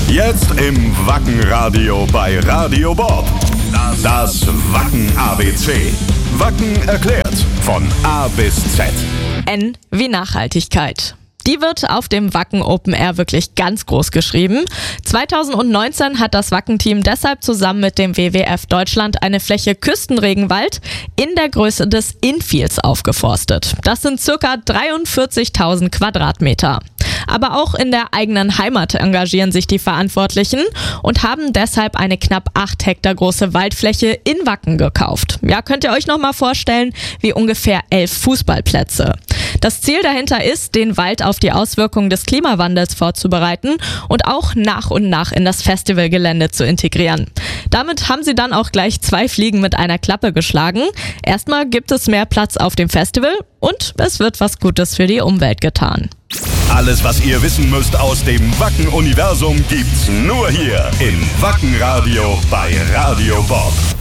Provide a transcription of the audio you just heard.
Jetzt im Wacken-Radio bei Radio Bob. Das Wacken-ABC. Wacken erklärt. Von A bis Z. N wie Nachhaltigkeit. Die wird auf dem Wacken Open Air wirklich ganz groß geschrieben. 2019 hat das Wacken-Team deshalb zusammen mit dem WWF Deutschland eine Fläche Küstenregenwald in der Größe des Innfields aufgeforstet. Das sind ca. 43.000 Quadratmeter. Aber auch in der eigenen Heimat engagieren sich die Verantwortlichen und haben deshalb eine knapp 8 Hektar große Waldfläche in Wacken gekauft. Ja, könnt ihr euch noch mal vorstellen, wie ungefähr 11 Fußballplätze. Das Ziel dahinter ist, den Wald auf die Auswirkungen des Klimawandels vorzubereiten und auch nach und nach in das Festivalgelände zu integrieren. Damit haben sie dann auch gleich 2 Fliegen mit einer Klappe geschlagen. Erstmal gibt es mehr Platz auf dem Festival und es wird was Gutes für die Umwelt getan. Alles, was ihr wissen müsst aus dem Wacken-Universum, gibt's nur hier im Wacken-Radio bei Radio Bob.